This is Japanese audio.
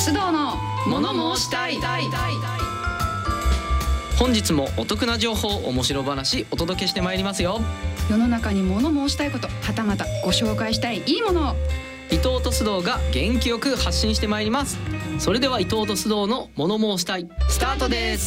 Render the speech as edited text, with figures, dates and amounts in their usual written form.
須藤の物申したい。本日もお得な情報、面白話お届けしてまいりますよ。 世の中に物申したいこと、はたまたご紹介したいいいものを伊藤と須藤が元気よく発信してまいります。それでは伊藤と須藤の物申したいスタートです。